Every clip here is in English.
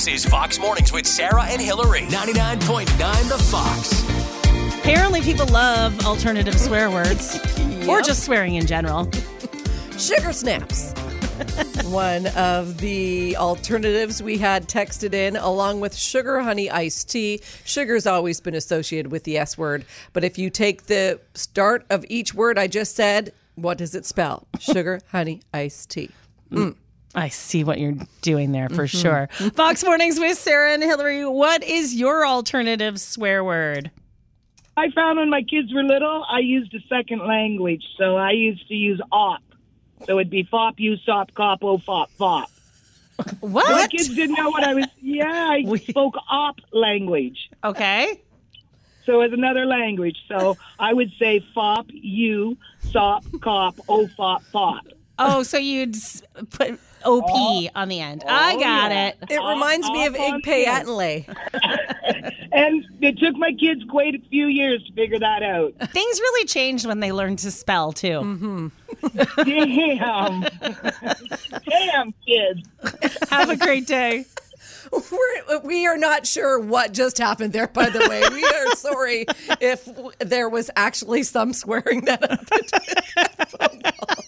This is Fox Mornings with Sarah and Hillary. 99.9 The Fox. Apparently people love alternative swear words. Or just swearing in general. Sugar snaps. One of the alternatives we had texted in, along with sugar honey iced tea. Sugar's always been associated with the S word. But if you take the start of each word I just said, what does it spell? Sugar honey iced tea. I see what you're doing there for sure. Fox Mornings with Sarah and Hillary. What is your alternative swear word? I found when my kids were little, I used a second language. So I used to use op. So it'd be fop, you, sop, cop, oh, fop, fop. What? My kids didn't know what I was. Yeah, I spoke op language. Okay. So it's another language. So I would say fop, you, sop, cop, oh, fop, fop. Oh, so you'd put OP on the end. I got it. It reminds me of Igpe Atenle. And it took my kids quite a few years to figure that out. Things really changed when they learned to spell, too. Damn. Damn, kids. Have a great day. We are not sure what just happened there, by the way. We are sorry if there was actually some swearing that happened.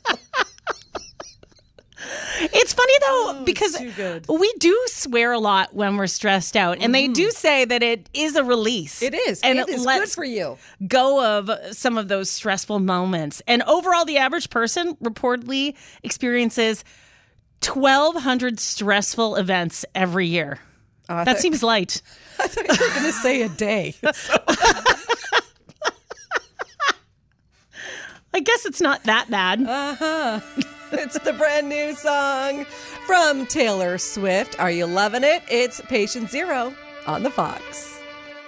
It's funny, though, because too good. we do swear a lot when we're stressed out. And they do say that it is a release. It is. And it is good for you. Go of some of those stressful moments. And overall, the average person reportedly experiences 1,200 stressful events every year. That seems light. I thought you were going to say a day. I guess it's not that bad. It's the brand new song from Taylor Swift. Are you loving it? It's Patient Zero on the Fox.